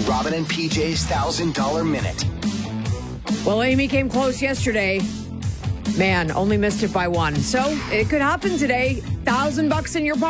Robin and PJ's $1,000 Minute. Well, Amy came close yesterday. Man, only missed it by one. So it could happen today. $1,000 in your pocket.